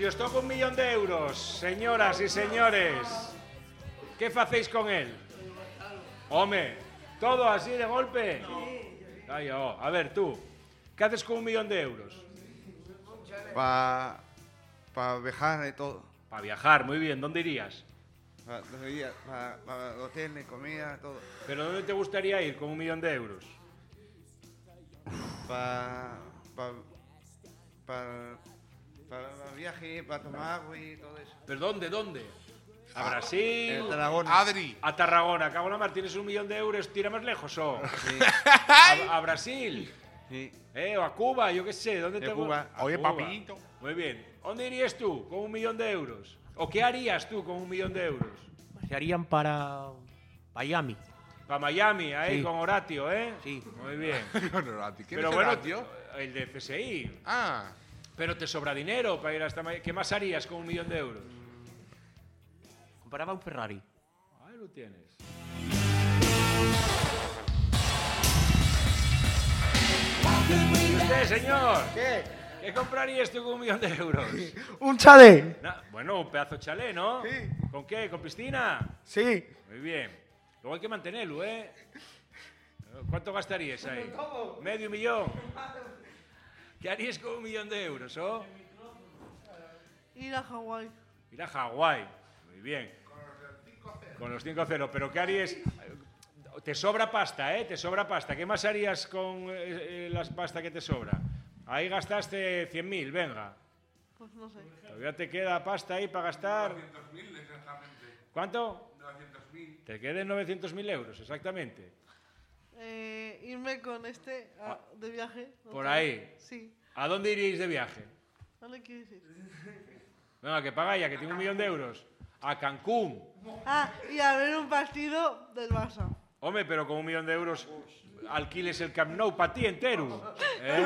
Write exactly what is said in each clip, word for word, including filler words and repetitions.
Si os toca un millón de euros, señoras y señores, ¿qué facéis con él? Home, todo así de golpe. Ay, oh. A ver, tú, ¿qué haces con un millón de euros? Para pa viajar y todo. Para viajar, muy bien. ¿Dónde irías? Para pa, pa hotel, comida, todo. ¿Pero dónde te gustaría ir con un millón de euros? Para pa, pa, pa viaje, para tomar agua y todo eso. ¿Pero dónde, dónde? ¿A Brasil? A Tarragona. Adri. A Tarragona. Cago en la mar, tienes un millón de euros, tira más lejos, ¿o? Sí. ¿A, a Brasil? Sí. ¿Eh? ¿O a Cuba? Yo qué sé. ¿Dónde De te Cuba. A Oye, Cuba. papito. Muy bien. ¿Dónde irías tú con un millón de euros? ¿O qué harías tú con un millón de euros? Se harían para Miami. Para Miami, ahí Sí. con Horatio, ¿eh? Sí. Muy bien. Bueno, a ti, ¿quién Pero es bueno, Horatio? el de C S I. Ah, Pero te sobra dinero para ir hasta Miami. ¿Qué más harías con un millón de euros? Compraba un Ferrari. Ahí lo tienes. ¿Usted, señor? ¿Qué? ¿Qué comprarías tú con un millón de euros? ¡Un chalet! Na- bueno, un pedazo de chalet, ¿no? Sí. ¿Con qué? ¿Con piscina? Sí. Muy bien. Luego hay que mantenerlo, ¿eh? ¿Cuánto gastarías ahí? ¿Medio millón? ¿Qué harías con un millón de euros, oh? Ir a Hawái. Ir a Hawái. Muy bien. Con los cinco cero. ¿Pero qué harías? Te sobra pasta, ¿eh? Te sobra pasta. ¿Qué más harías con eh, eh, la pasta que te sobra? Ahí gastaste cien mil, venga. Pues no sé. Todavía te queda pasta ahí para gastar. novecientos mil exactamente. ¿Cuánto? novecientos mil. Te queden novecientos mil euros, exactamente. Eh, irme con este a- de viaje. Por otra ahí. vez. Sí. ¿A dónde iríais de viaje? ¿Dónde quieres ir? Venga, que paga ya, que tengo un millón de euros. A Cancún. Ah, y a ver un partido del Barça. Hombre, pero con un millón de euros alquiles el Camp Nou para ti entero. ¿Eh?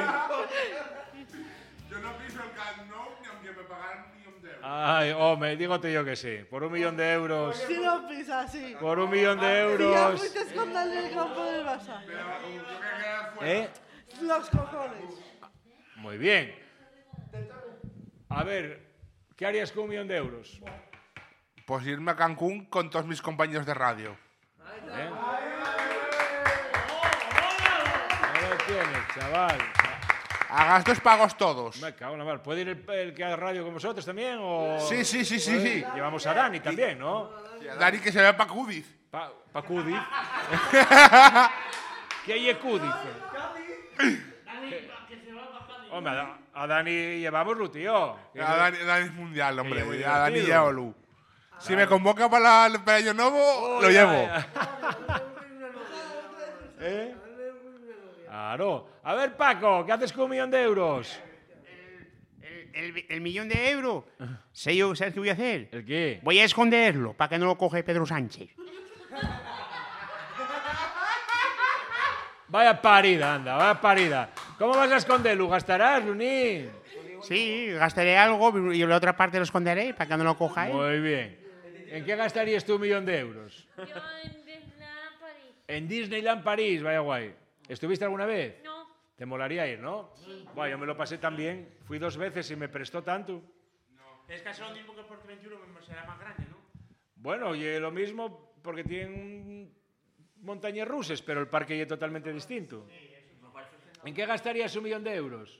Yo no piso el Camp Nou ni aunque me pagaran un millón de euros. Ay, hombre, dígote yo que sí. Por un millón de euros. Si no pisas, sí. Por un millón de Si ya euros. fuiste a esconder en el campo del Barça. Pero yo que quedar fuera. ¿Eh? Los cojones. Muy bien. A ver, ¿qué harías con un millón de euros? Pues irme a Cancún con todos mis compañeros de radio. ¿Eh? Ahí lo tienes, chaval. A gastos pagos todos. Me cago en la mar. ¿Puede ir el, el que haga radio con vosotros también? O... Sí, sí, sí, sí, sí. Llevamos a Dani también, ¿no? Dani que se ve para Cudiz. Pa, pa Cudiz. ¿Qué hay en Cudiz? Hombre, a, Da- a Dani llevámoslo, tío. A Dani, Dani es mundial, hombre. muy A Dani divertido. llévalo. Si me convoca para, la- para Año Nuevo, Oh, lo ya, llevo. ya. ¿Eh? Claro. A ver, Paco, ¿qué haces con un millón de euros? El, el- el millón de euros. Sé yo, ¿sabes qué voy a hacer? ¿El qué? Voy a esconderlo para que no lo coge Pedro Sánchez. Vaya parida, anda, vaya parida. ¿Cómo vas a esconderlo? ¿Gastarás, Lunín? Sí, gastaré algo y la otra parte lo esconderé para que no lo coja él. Muy bien. ¿En qué gastarías tú un millón de euros? Yo en Disneyland París. En Disneyland París, vaya guay. ¿Estuviste alguna vez? No. Te molaría ir, ¿no? Sí. Bueno, yo me lo pasé tan bien. Fui dos veces y me prestó tanto. Es casi lo mismo que el Porte veintiuno, será más grande, ¿no? Bueno, y lo mismo porque tienen montañas rusas, pero el parque ya es totalmente distinto. ¿En qué gastarías un millón de euros?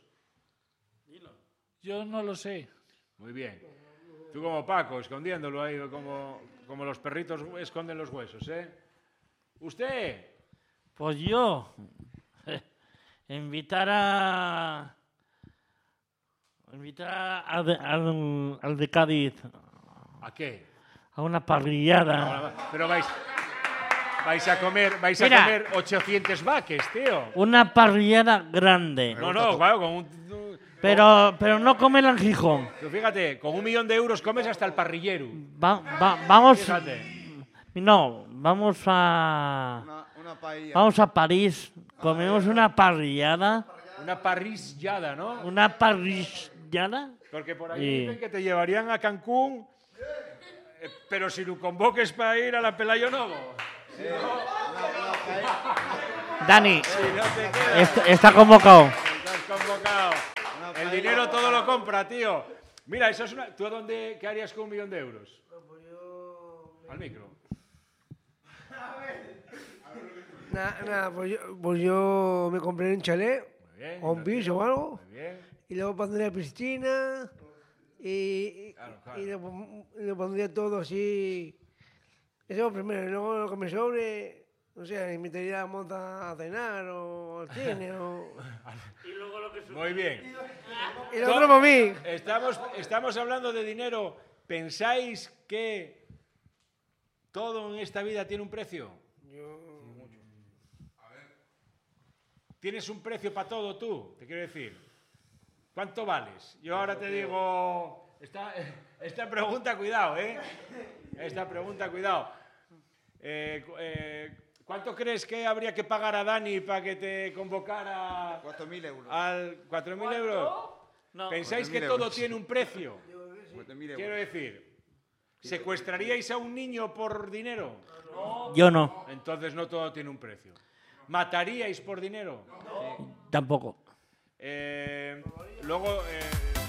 Yo no lo sé. Muy bien. Tú como Paco, escondiéndolo ahí, como, como los perritos esconden los huesos, ¿eh? ¿Usted? Pues yo. Invitar a. Invitar a de- al, al de Cádiz ¿A qué? a una parrillada. Pero vais, vais a comer, vais a Mira. comer ochocientos vaques, tío. Una parrillada grande. No, no, claro, con un... Pero, pero no comer en Gijón. Pero fíjate, con un millón de euros comes hasta el parrillero. Va- va- vamos. Fíjate. No, vamos a. Una, una paella. Vamos a París. Comemos una parrillada. Una parrillada, ¿no? Una parrillada. Porque por ahí Sí. dicen que te llevarían a Cancún, eh, pero si lo convoques para ir a la Pelayo Novo. Si no, Dani, si no te quedas, est- está convocado. estás convocado. El dinero todo lo compra, tío. Mira, eso es una... ¿Tú a dónde, qué harías con un millón de euros? Al micro. Nada, nada, pues yo, pues yo me compré un chalet Muy bien. o un piso o algo Muy bien. y luego pondría piscina y, y, Claro, claro. y lo, pon- y lo pondría todo así. Eso primero, y luego lo que me sobre, no sé, invitaría a Mota a cenar o al cine o... Muy bien. Y lo otro para mí. Estamos, estamos hablando de dinero. ¿Pensáis que todo en esta vida tiene un precio? ¿Tienes un precio para todo tú? Te quiero decir. ¿Cuánto vales? Yo ahora te digo... Esta, esta pregunta, cuidado, ¿eh? Esta pregunta, cuidado. Eh, cu- eh, ¿Cuánto crees que habría que pagar a Dani para que te convocara cuatro mil euros. al cuatro mil euros? No. ¿Pensáis que cuatro mil todo euros. tiene un precio? cuatro mil euros. Quiero decir, ¿secuestraríais a un niño por dinero? Yo no, Entonces no todo tiene un precio. ¿Mataríais por dinero? tampoco. Eh, luego, eh,